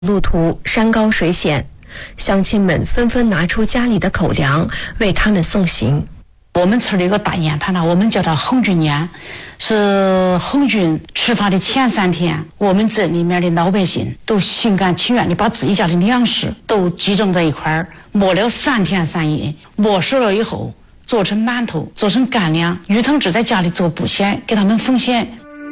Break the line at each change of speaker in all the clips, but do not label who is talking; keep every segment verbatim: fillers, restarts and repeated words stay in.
路途山高水险，乡亲们纷纷拿出家里的口粮为他们送行。
我们村里有个大研判呢，我们叫它红军年，是红军出发的前三天，我们镇里面的老百姓都心甘情愿的把自己家的粮食都集中在一块儿，磨了三天三夜，磨熟了以后做成馒头，做成干粮，于同志在家里做布线给他们缝线。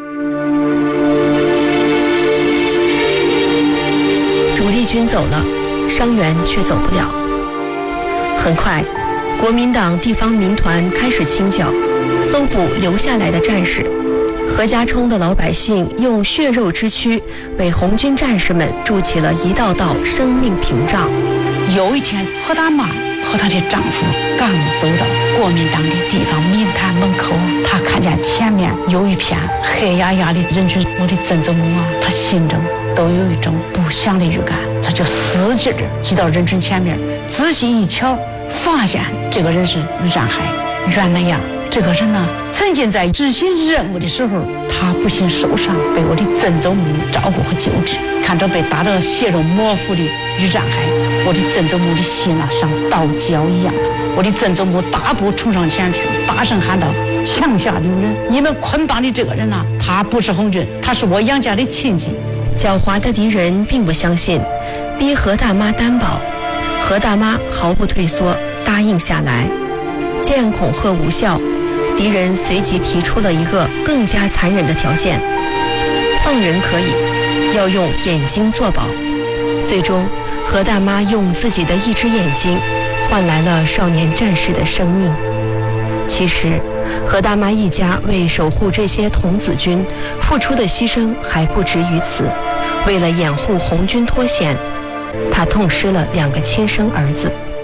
主力军走了，伤员却走不了。很快，国民党地方民团开始清剿，搜捕留下来的战士。何家冲的老百姓用血肉之躯为红军战士们筑起了一道道生命屏障。
有一天，何大妈和她的丈夫刚走到国民党的地方民团门口，她看见前面有一片黑压压的人群，我的曾祖母啊，她心中都有一种不祥的预感，她就使劲地挤到人群前面，仔细一瞧，发现这个人是于占海。原来呀，这个人呢，曾经在执行任务的时候，他不幸受伤，被我的曾祖母照顾和救治。看着被打得血肉模糊的于占海，我的曾祖母的心啊，像刀绞一样。我的曾祖母大步冲上前去，大声喊道：“枪下留人！你们捆绑的这个人啊，他不是红军，他是我杨家的亲戚。”
狡猾的敌人并不相信，逼何大妈担保。何大妈毫不退缩，答应下来。见恐吓无效，敌人随即提出了一个更加残忍的条件：放人可以，要用眼睛作保。最终，何大妈用自己的一只眼睛换来了少年战士的生命。其实，何大妈一家为守护这些童子军付出的牺牲还不止于此。为了掩护红军脱险，她痛失了两个亲生儿子。